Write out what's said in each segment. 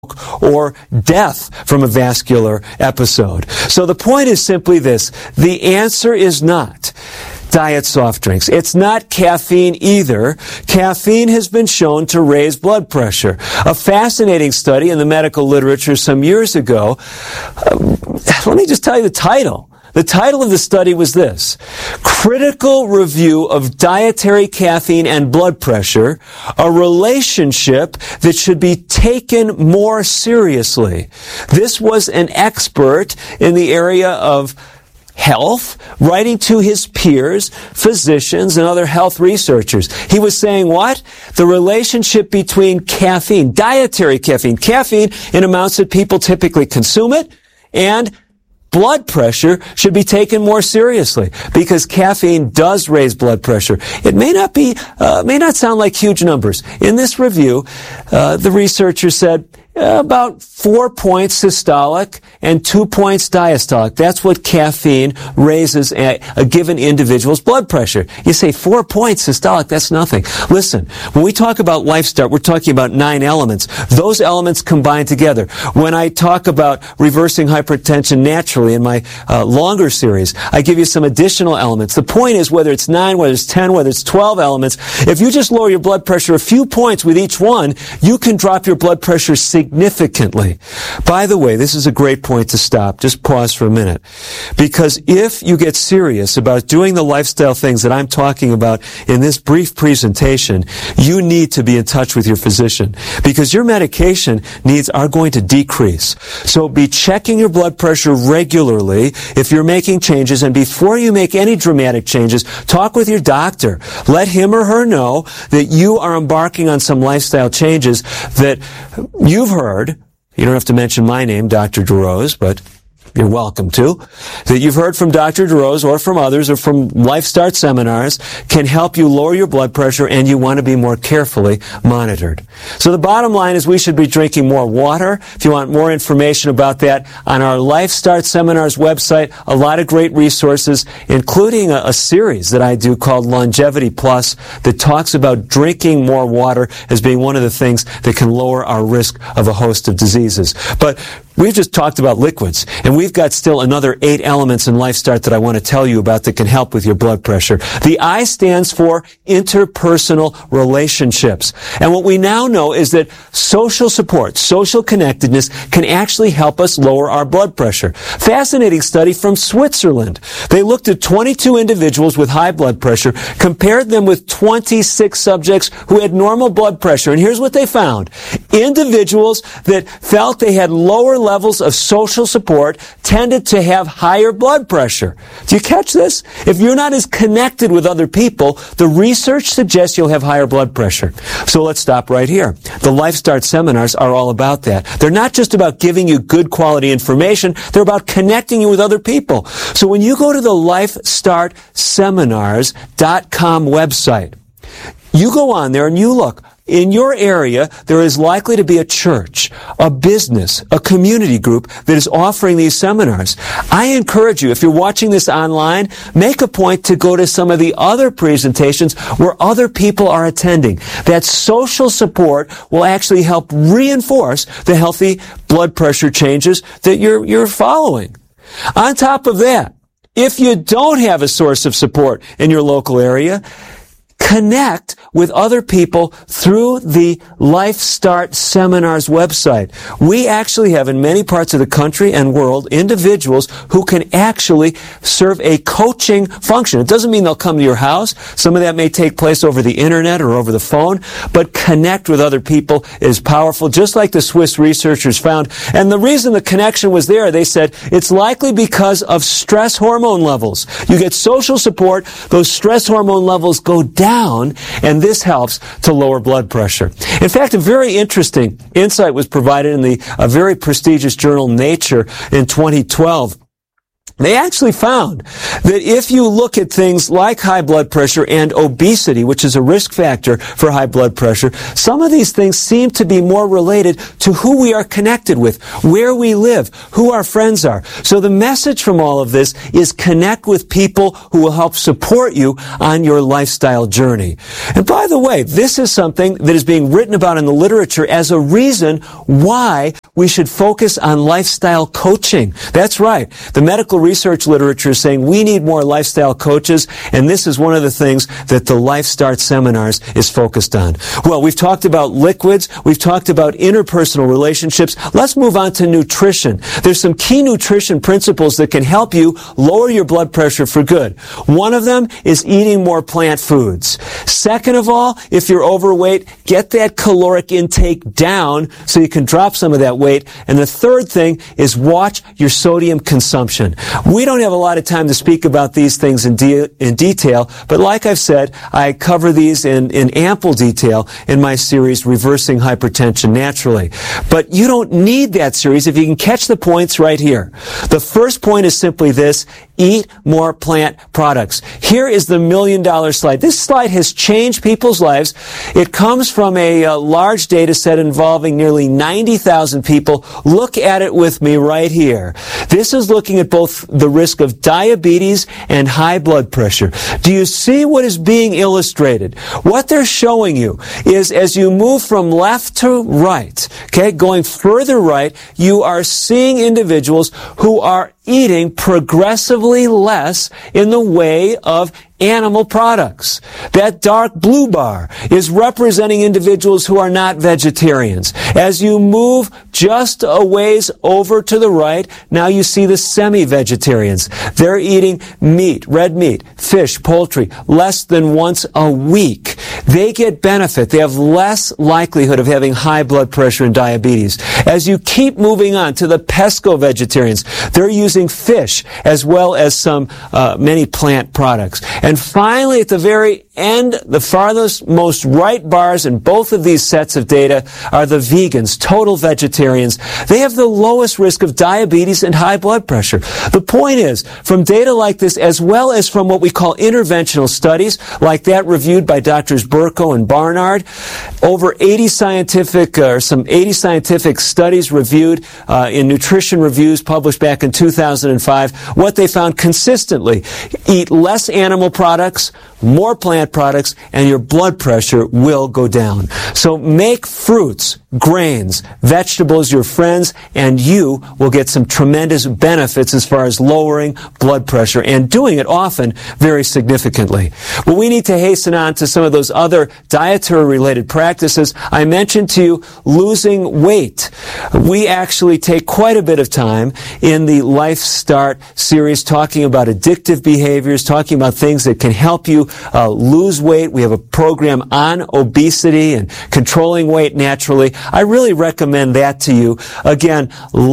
or death from a vascular episode. So the point is simply this. The answer is not diet soft drinks. It's not caffeine either. Caffeine has been shown to raise blood pressure. A fascinating study in the medical literature some years ago. Let me just tell you the title. The title of the study was this: Critical Review of Dietary Caffeine and Blood Pressure, a Relationship That Should Be Taken More Seriously. This was an expert in the area of health, writing to his peers, physicians, and other health researchers. He was saying what? The relationship between caffeine, dietary caffeine, caffeine in amounts that people typically consume it, and blood pressure should be taken more seriously, because caffeine does raise blood pressure. It may not sound like huge numbers. In this review, the researchers said about 4 points systolic and 2 points diastolic. That's what caffeine raises a given individual's blood pressure. You say 4 points systolic, that's nothing. Listen, when we talk about LifeStart, we're talking about 9 elements. Those elements combine together. When I talk about reversing hypertension naturally in my longer series, I give you some additional elements. The point is, whether it's 9, whether it's 10, whether it's 12 elements, if you just lower your blood pressure a few points with each one, you can drop your blood pressure significantly. By the way, this is a great point to stop. Just pause for a minute. Because if you get serious about doing the lifestyle things that I'm talking about in this brief presentation, you need to be in touch with your physician, because your medication needs are going to decrease. So be checking your blood pressure regularly if you're making changes, and before you make any dramatic changes, talk with your doctor. Let him or her know that you are embarking on some lifestyle changes that you've heard. You don't have to mention my name, Dr. DeRose, but you're welcome to. That you've heard from Dr. DeRose or from others or from LifeStart seminars can help you lower your blood pressure, and you want to be more carefully monitored. So the bottom line is we should be drinking more water. If you want more information about that, on our LifeStart seminars website, a lot of great resources, including a series that I do called Longevity Plus that talks about drinking more water as being one of the things that can lower our risk of a host of diseases. But we've just talked about liquids, and we've got still another 8 elements in LifeStart that I want to tell you about that can help with your blood pressure. The I stands for interpersonal relationships. And what we now know is that social support, social connectedness can actually help us lower our blood pressure. Fascinating study from Switzerland. They looked at 22 individuals with high blood pressure, compared them with 26 subjects who had normal blood pressure. And here's what they found. Individuals that felt they had lower levels of social support tended to have higher blood pressure. Do you catch this? If you're not as connected with other people, the research suggests you'll have higher blood pressure. So let's stop right here. The LifeStart seminars are all about that. They're not just about giving you good quality information, they're about connecting you with other people. So when you go to the LifeStartSeminars.com website, you go on there and you look. In your area, there is likely to be a church, a business, a community group that is offering these seminars. I encourage you, if you're watching this online, make a point to go to some of the other presentations where other people are attending. That social support will actually help reinforce the healthy blood pressure changes that you're following. On top of that, if you don't have a source of support in your local area, connect with other people through the LifeStart Seminars website. We actually have in many parts of the country and world individuals who can actually serve a coaching function. It doesn't mean they'll come to your house. Some of that may take place over the internet or over the phone, but connect with other people is powerful, just like the Swiss researchers found. And the reason the connection was there, they said, it's likely because of stress hormone levels. You get social support, those stress hormone levels go down, and this helps to lower blood pressure. In fact, a very interesting insight was provided in a very prestigious journal, Nature, in 2012. They actually found that if you look at things like high blood pressure and obesity, which is a risk factor for high blood pressure, some of these things seem to be more related to who we are connected with, where we live, who our friends are. So the message from all of this is connect with people who will help support you on your lifestyle journey. And by the way, this is something that is being written about in the literature as a reason why we should focus on lifestyle coaching. That's right. The medical research literature is saying we need more lifestyle coaches, and this is one of the things that the Life Start Seminars is focused on. Well, we've talked about liquids. We've talked about interpersonal relationships. Let's move on to nutrition. There's some key nutrition principles that can help you lower your blood pressure for good. One of them is eating more plant foods. Second of all, if you're overweight, get that caloric intake down so you can drop some of that weight. And the third thing is watch your sodium consumption. We don't have a lot of time to speak about these things in detail, but like I've said, I cover these in ample detail in my series, Reversing Hypertension Naturally. But you don't need that series if you can catch the points right here. The first point is simply this: eat more plant products. Here is the $1 million slide. This slide has changed people's lives. It comes from a large data set involving nearly 90,000 people. Look at it with me right here. This is looking at both the risk of diabetes and high blood pressure. Do you see what is being illustrated? What they're showing you is as you move from left to right, okay, going further right, you are seeing individuals who are eating progressively less in the way of animal products. That dark blue bar is representing individuals who are not vegetarians. As you move just a ways over to the right, now you see the semi-vegetarians. They're eating meat, red meat, fish, poultry, less than once a week. They get benefit. They have less likelihood of having high blood pressure and diabetes. As you keep moving on to the pesco-vegetarians, they're using fish as well as many plant products. And finally, at the very end, the farthest most right bars in both of these sets of data are the vegans, total vegetarians. They have the lowest risk of diabetes and high blood pressure. The point is, from data like this, as well as from what we call interventional studies, like that reviewed by Drs. Burko and Barnard, over 80 scientific studies reviewed in nutrition reviews published back in 2005, what they found consistently: eat less animal products, more plant products, and your blood pressure will go down. So make fruits, grains, vegetables your friends, and you will get some tremendous benefits as far as lowering blood pressure, and doing it often very significantly. Well, we need to hasten on to some of those other dietary-related practices. I mentioned to you losing weight. We actually take quite a bit of time in the Life Start series talking about addictive behaviors, talking about things that can help you lose weight. We have a program on obesity and controlling weight naturally. I really recommend that to you. Again,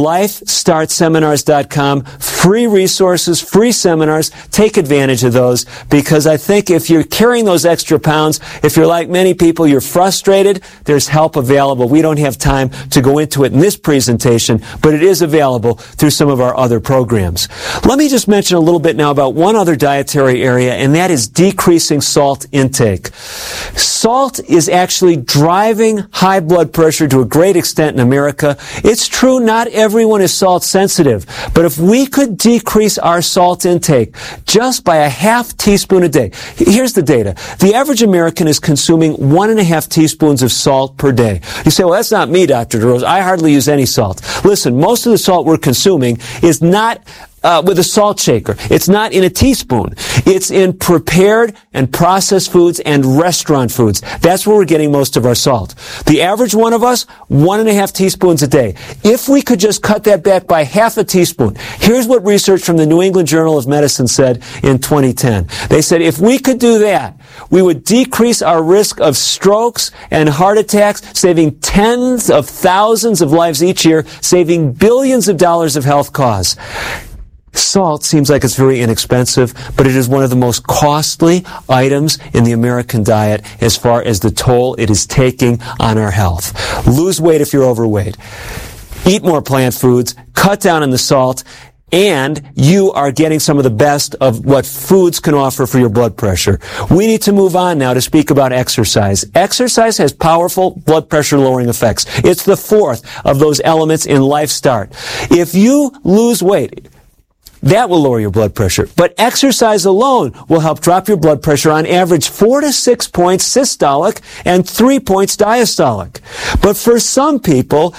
lifestartseminars.com, free resources, free seminars. Take advantage of those, because I think if you're carrying those extra pounds, if you're like many people, you're frustrated, there's help available. We don't have time to go into it in this presentation, but it is available through some of our other programs. Let me just mention a little bit now about one other dietary area, and that is decreasing salt intake. Salt is actually driving high blood pressure to a great extent in America. It's true, not everyone is salt sensitive, but if we could decrease our salt intake just by a half teaspoon a day. Here's the data. The average American is consuming 1.5 teaspoons of salt per day. You say, well, that's not me, Dr. DeRose. I hardly use any salt. Listen, most of the salt we're consuming is not with a salt shaker. It's not in a teaspoon. It's in prepared and processed foods and restaurant foods. That's where we're getting most of our salt. The average one of us, 1.5 teaspoons a day. If we could just cut that back by half a teaspoon, here's what research from the New England Journal of Medicine said in 2010. They said if we could do that, we would decrease our risk of strokes and heart attacks, saving tens of thousands of lives each year, saving billions of dollars of health costs. Salt seems like it's very inexpensive, but it is one of the most costly items in the American diet as far as the toll it is taking on our health. Lose weight if you're overweight. Eat more plant foods. Cut down on the salt. and you are getting some of the best of what foods can offer for your blood pressure. We need to move on now to speak about exercise. Exercise has powerful blood pressure lowering effects. It's the fourth of those elements in Life Start. If you lose weight, that will lower your blood pressure. But exercise alone will help drop your blood pressure on average 4 to 6 points systolic and 3 points diastolic. But for some people,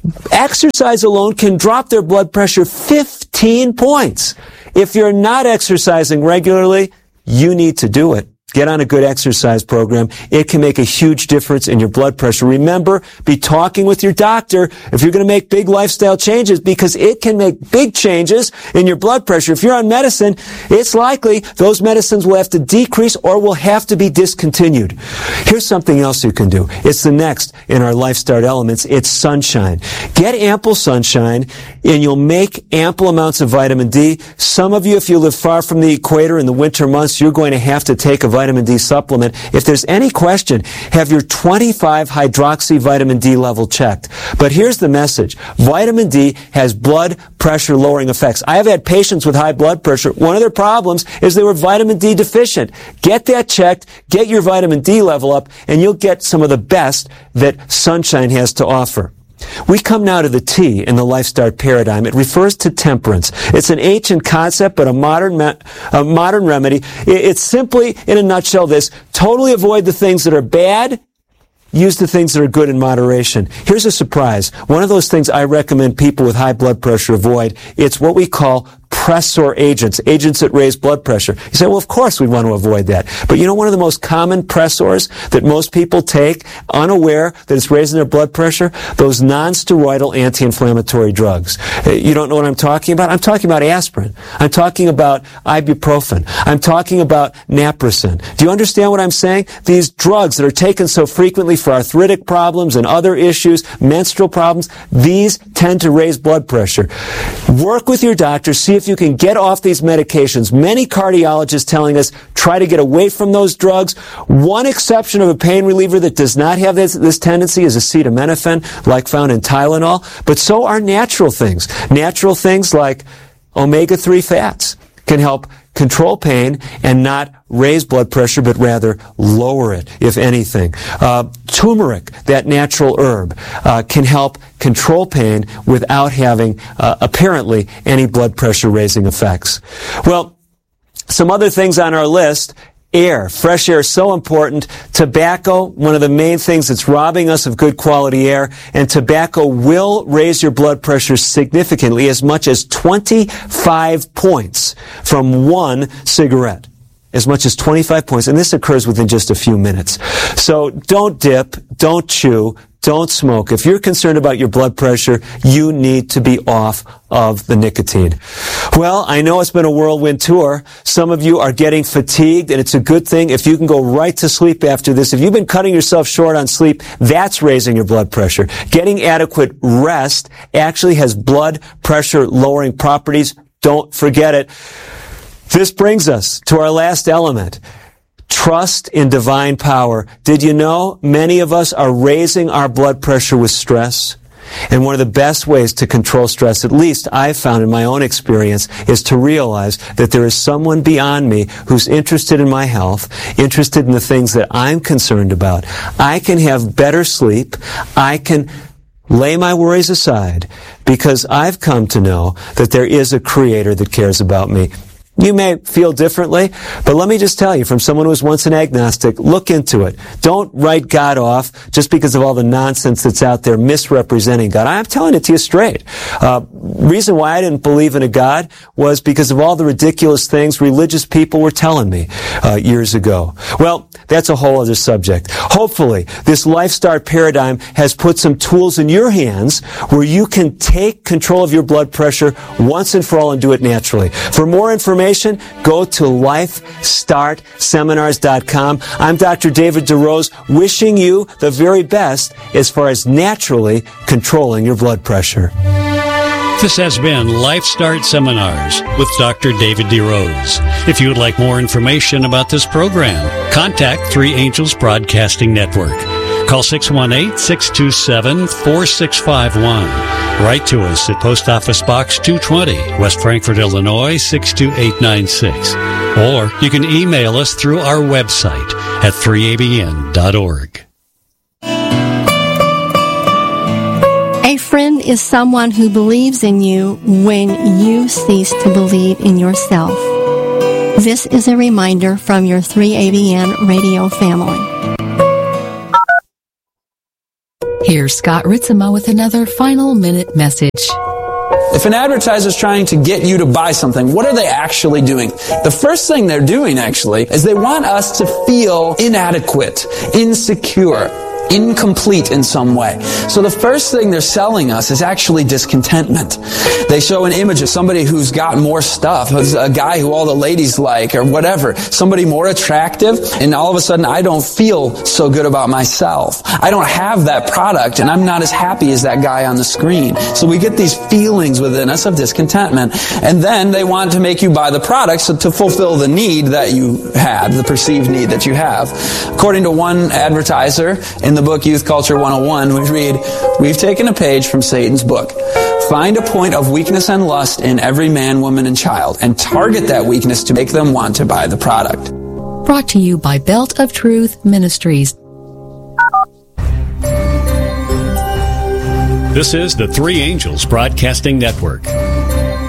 exercise alone can drop their blood pressure 15 points. If you're not exercising regularly, you need to do it. Get on a good exercise program. It can make a huge difference in your blood pressure. Remember, be talking with your doctor if you're going to make big lifestyle changes, because it can make big changes in your blood pressure. If you're on medicine, it's likely those medicines will have to decrease or will have to be discontinued. Here's something else you can do. It's the next in our Life Start elements. It's sunshine. Get ample sunshine and you'll make ample amounts of vitamin D. Some of you, if you live far from the equator in the winter months, you're going to have to take a vitamin D supplement. If there's any question, have your 25 hydroxy vitamin D level checked. But here's the message. Vitamin D has blood pressure lowering effects. I have had patients with high blood pressure. One of their problems is they were vitamin D deficient. Get that checked, get your vitamin D level up, and you'll get some of the best that sunshine has to offer. We come now to the T in the Life Start paradigm. It refers to temperance. It's an ancient concept, but a modern remedy. It's simply, in a nutshell, this: totally avoid the things that are bad, use the things that are good in moderation. Here's a surprise. One of those things I recommend people with high blood pressure avoid. It's what we call pressor agents that raise blood pressure. You say, well, of course we want to avoid that. But you know one of the most common pressors that most people take, unaware that it's raising their blood pressure? Those non-steroidal anti-inflammatory drugs. You don't know what I'm talking about? I'm talking about aspirin. I'm talking about ibuprofen. I'm talking about naproxen. Do you understand what I'm saying? These drugs that are taken so frequently for arthritic problems and other issues, menstrual problems, these tend to raise blood pressure. Work with your doctor. See if you can get off these medications. Many cardiologists telling us try to get away from those drugs. One exception of a pain reliever that does not have this tendency is acetaminophen, like found in Tylenol. But so are natural things. Natural things like omega-3 fats can help control pain and not raise blood pressure, but rather lower it, if anything. Turmeric, that natural herb, can help control pain without having, apparently, any blood pressure raising effects. Well, some other things on our list. Air. Fresh air is so important. Tobacco, one of the main things that's robbing us of good quality air, and tobacco will raise your blood pressure significantly, as much as 25 points from one cigarette. As much as 25 points, and this occurs within just a few minutes. So don't dip, don't chew, don't smoke. If you're concerned about your blood pressure, you need to be off of the nicotine. Well, I know it's been a whirlwind tour. Some of you are getting fatigued, and it's a good thing if you can go right to sleep after this. If you've been cutting yourself short on sleep, that's raising your blood pressure. Getting adequate rest actually has blood pressure lowering properties. Don't forget it. This brings us to our last element. Trust in divine power. Did you know many of us are raising our blood pressure with stress? And one of the best ways to control stress, at least I've found in my own experience, is to realize that there is someone beyond me who's interested in my health, interested in the things that I'm concerned about. I can have better sleep. I can lay my worries aside because I've come to know that there is a creator that cares about me. You may feel differently, but let me just tell you, from someone who was once an agnostic, look into it. Don't write God off just because of all the nonsense that's out there misrepresenting God. I'm telling it to you straight. Reason why I didn't believe in a God was because of all the ridiculous things religious people were telling me years ago. Well, that's a whole other subject. Hopefully, this Life Start paradigm has put some tools in your hands where you can take control of your blood pressure once and for all and do it naturally. For more information, go to lifestartseminars.com. I'm Dr. David DeRose, wishing you the very best as far as naturally controlling your blood pressure. This has been Life Start Seminars with Dr. David DeRose. If you would like more information about this program, contact Three Angels Broadcasting Network. Call 618-627-4651 Write to us at Post Office Box 220, West Frankfort, Illinois 62896. Or you can email us through our website at 3abn.org. A friend is someone who believes in you when you cease to believe in yourself. This is a reminder from your 3ABN radio family. Here's Scott Ritzema with another final minute message. If an advertiser is trying to get you to buy something, what are they actually doing? The first thing they're doing, actually, is they want us to feel inadequate, insecure, incomplete in some way. So the first thing they're selling us is actually discontentment. They show an image of somebody who's got more stuff, a guy who all the ladies like or whatever, somebody more attractive, and all of a sudden I don't feel so good about myself. I don't have that product and I'm not as happy as that guy on the screen. So we get these feelings within us of discontentment, and then they want to make you buy the product so to fulfill the need that you have, the perceived need that you have. According to one advertiser in the book Youth Culture 101, we read, "We've taken a page from Satan's book. Find a point of weakness and lust in every man, woman, and child, and target that weakness to make them want to buy the product." Brought to you by Belt of Truth Ministries. This is the Three Angels Broadcasting Network.